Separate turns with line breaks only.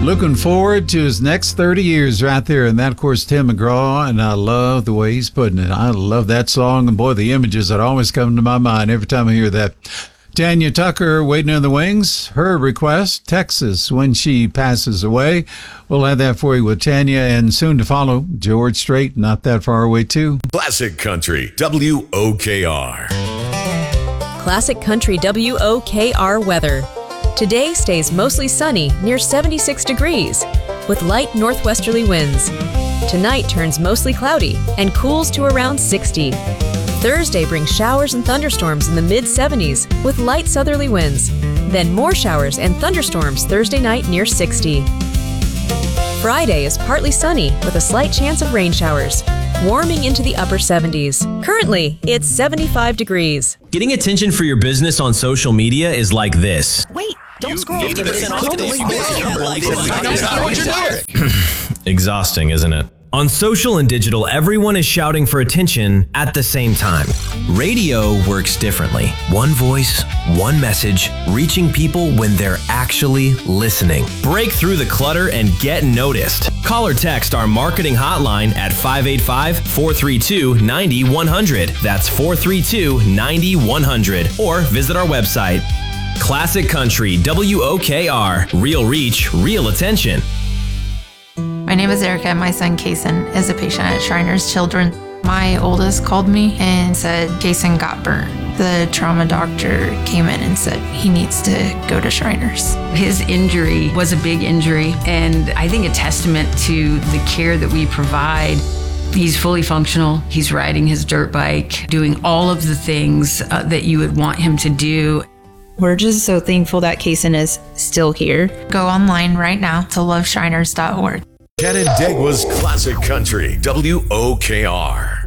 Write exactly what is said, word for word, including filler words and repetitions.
Looking forward to his next thirty years right there. And that, of course, Tim McGraw, and I love the way he's putting it. I love that song, and boy, the images that always come to my mind every time I hear that. Tanya Tucker, Waiting in the Wings, her request, Texas, When She Passes Away. We'll have that for you with Tanya, and soon to follow, George Strait, Not That Far Away, too.
Classic Country, W O K R.
Classic Country W O K R weather. Today stays mostly sunny, near seventy-six degrees, with light northwesterly winds. Tonight turns mostly cloudy and cools to around sixty. Thursday brings showers and thunderstorms in the mid-seventies with light southerly winds. Then more showers and thunderstorms Thursday night near sixty. Friday is partly sunny with a slight chance of rain showers, warming into the upper seventies. Currently, it's seventy-five degrees.
Getting attention for your business on social media is like this.
Wait, don't scroll.
Exhausting, isn't it? On social and digital, everyone is shouting for attention at the same time. Radio works differently. One voice, one message, reaching people when they're actually listening. Break through the clutter and get noticed. Call or text our marketing hotline at five eight five, four three two, nine one zero zero. That's four three two, nine one zero zero. Or visit our website. Classic Country, W O K R. Real reach, real attention.
My name is Erica. My son, Kason, is a patient at Shriners Children. My oldest called me and said Kason got burnt. The trauma doctor came in and said he needs to go to Shriners.
His injury was a big injury, and I think a testament to the care that we provide. He's fully functional. He's riding his dirt bike, doing all of the things uh, that you would want him to do.
We're just so thankful that Kason is still here. Go online right now to love shriners dot org.
Canandaigua's Classic Country, W O K R.